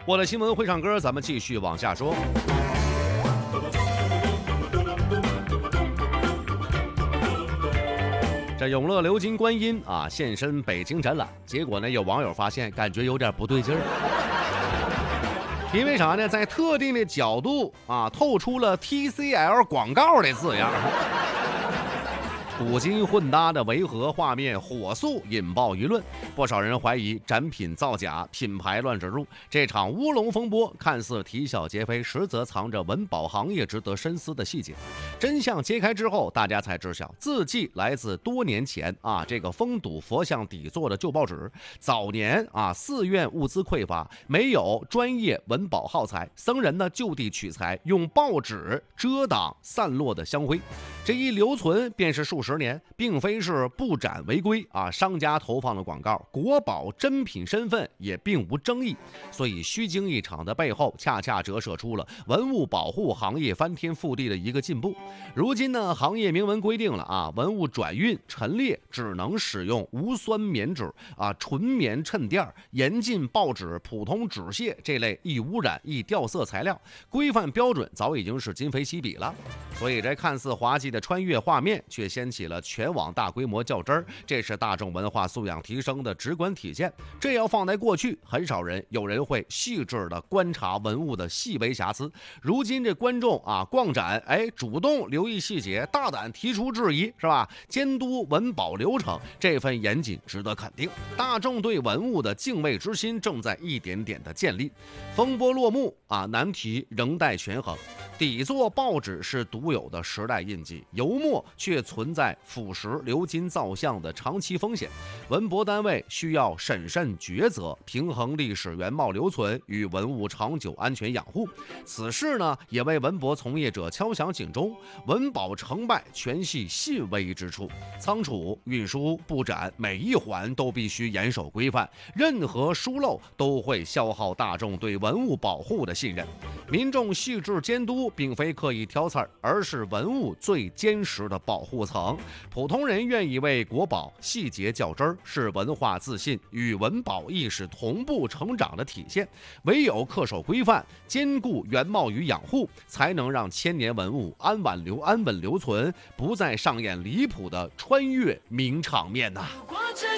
我的新闻会唱歌，咱们继续往下说。这永乐鎏金观音啊现身北京展览，结果呢有网友发现感觉有点不对劲儿，因为啥呢？在特定的角度啊透出了 TCL 广告的字样。古今混搭的维和画面火速引爆舆论，不少人怀疑展品造假、品牌乱植入。这场乌龙风波看似啼笑皆非，实则藏着文保行业值得深思的细节。真相揭开之后，大家才知晓，字迹来自多年前啊这个封堵佛像底座的旧报纸。早年啊寺院物资匮乏，没有专业文保耗材，僧人呢就地取材，用报纸遮挡散落的香灰。这一留存便是数十年，并非是布展违规啊，商家投放的广告，国宝真品身份也并无争议，所以虚惊一场的背后，恰恰折射出了文物保护行业翻天覆地的一个进步。如今呢，行业明文规定了啊，文物转运陈列只能使用无酸棉纸啊、纯棉衬垫、严禁报纸、普通纸屑这类易污染、易掉色材料，规范标准早已经是今非昔比了。所以这看似滑稽的穿越画面，却掀起了全网大规模较真儿，这是大众文化素养提升的直观体现。这要放在过去，很少有人会细致的观察文物的细微瑕疵。如今这观众啊逛展，主动留意细节，大胆提出质疑，是吧？监督文保流程，这份严谨值得肯定。大众对文物的敬畏之心正在一点点的建立。风波落幕啊，难题仍待权衡。底座报纸是独有的时代印记，油墨却存在腐蚀鎏金造像的长期风险。文博单位需要审慎抉择，平衡历史原貌留存与文物长久安全养护。此事呢，也为文博从业者敲响警钟。文保成败全系细微之处，仓储、运输、布展每一环都必须严守规范，任何疏漏都会消耗大众对文物保护的信任。民众细致监督并非刻意挑刺儿，而是文物最坚实的保护层。普通人愿意为国宝细节较真儿，是文化自信与文保意识同步成长的体现。唯有恪守规范，兼顾原貌与养护，才能让千年文物安稳留存，不再上演离谱的穿越名场面呐。